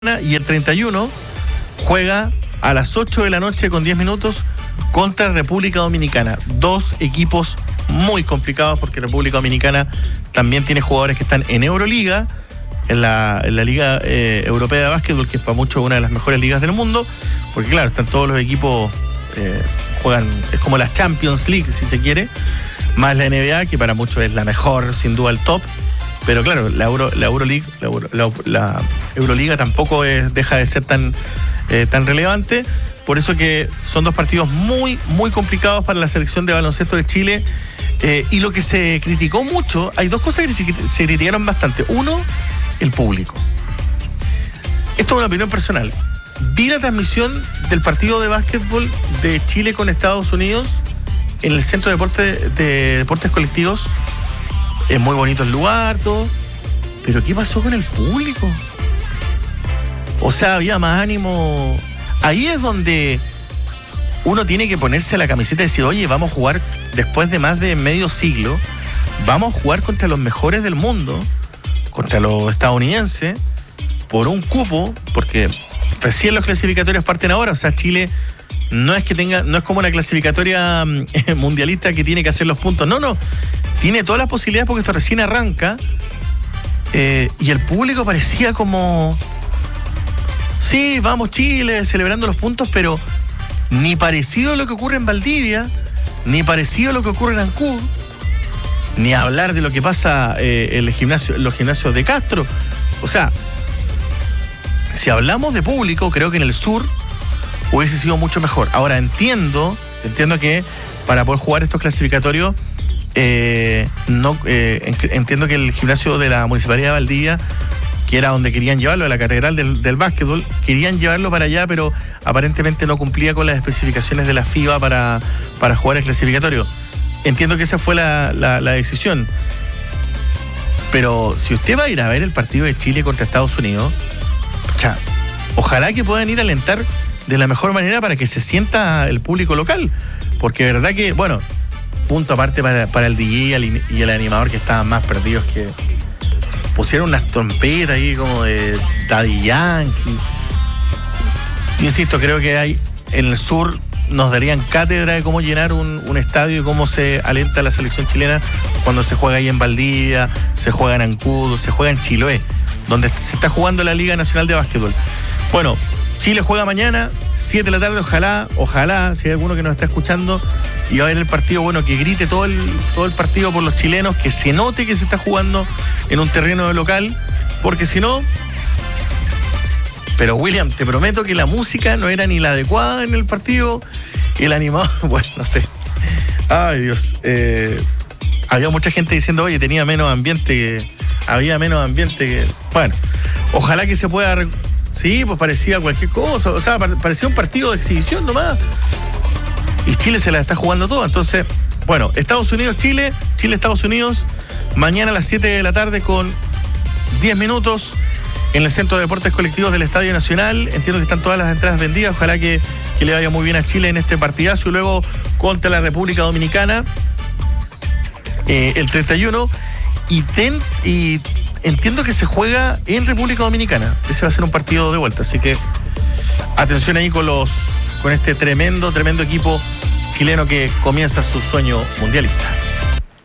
y el 31 juega a las 8 de la noche con 10 minutos contra República Dominicana. Dos equipos muy complicados porque República Dominicana también tiene jugadores que están en Euroliga, en la Liga Europea de Básquetbol, que es para muchos una de las mejores ligas del mundo, porque claro, están todos los equipos, juegan, es como la Champions League si se quiere, más la NBA, que para muchos es la mejor, sin duda el top. Pero claro, la Euroliga tampoco deja de ser tan relevante. Por eso que son dos partidos muy, muy complicados para la selección de baloncesto de Chile. Y lo que se criticó mucho, hay dos cosas que se criticaron bastante. Uno, el público. Esto es una opinión personal. Vi la transmisión del partido de básquetbol de Chile con Estados Unidos en el Centro de Deportes Colectivos. Es muy bonito el lugar, todo. Pero ¿qué pasó con el público? O sea, había más ánimo. Ahí es donde uno tiene que ponerse la camiseta y decir, oye, vamos a jugar después de más de medio siglo, vamos a jugar contra los mejores del mundo, contra los estadounidenses, por un cupo, porque recién los clasificatorios parten ahora. O sea, Chile no es como una clasificatoria mundialista que tiene que hacer los puntos. No. Tiene todas las posibilidades porque esto recién arranca. Y el público parecía como... Sí, vamos Chile, celebrando los puntos, pero ni parecido a lo que ocurre en Valdivia, ni parecido a lo que ocurre en Ancud, ni hablar de lo que pasa en los gimnasios de Castro. O sea, si hablamos de público, creo que en el sur hubiese sido mucho mejor. Ahora entiendo que para poder jugar estos clasificatorios, entiendo que el gimnasio de la Municipalidad de Valdivia, que era donde querían llevarlo, a la catedral del básquetbol, querían llevarlo para allá, pero aparentemente no cumplía con las especificaciones de la FIBA para jugar el clasificatorio. Entiendo que esa fue la decisión. Pero si usted va a ir a ver el partido de Chile contra Estados Unidos, ojalá que puedan ir a alentar de la mejor manera para que se sienta el público local. Porque de verdad que, bueno, punto aparte para el DJ y el animador, que estaban más perdidos, que pusieron unas trompetas ahí como de Daddy Yankee. Insisto, creo que hay en el sur nos darían cátedra de cómo llenar un estadio y cómo se alenta la selección chilena cuando se juega ahí en Valdivia, se juega en Ancud, se juega en Chiloé, donde se está jugando la Liga Nacional de Básquetbol. Bueno, Chile juega mañana, 7 de la tarde, ojalá, si hay alguno que nos está escuchando y va a ver el partido, bueno, que grite todo el partido por los chilenos, que se note que se está jugando en un terreno de local, porque si no... Pero William, te prometo que la música no era ni la adecuada en el partido, el animador, bueno, no sé. Ay, Dios. Había mucha gente diciendo, oye, había menos ambiente que... Bueno, ojalá que se pueda... Sí, pues parecía cualquier cosa. O sea, parecía un partido de exhibición nomás. Y Chile se la está jugando toda. Entonces, bueno, Estados Unidos, Chile, Estados Unidos, mañana a las 7 de la tarde con 10 minutos en el Centro de Deportes Colectivos del Estadio Nacional. Entiendo que están todas las entradas vendidas. Ojalá que le vaya muy bien a Chile en este partidazo. Y luego contra la República Dominicana el 31. Y entiendo que se juega en República Dominicana. Ese va a ser un partido de vuelta. Así que atención ahí con este tremendo equipo chileno que comienza su sueño mundialista.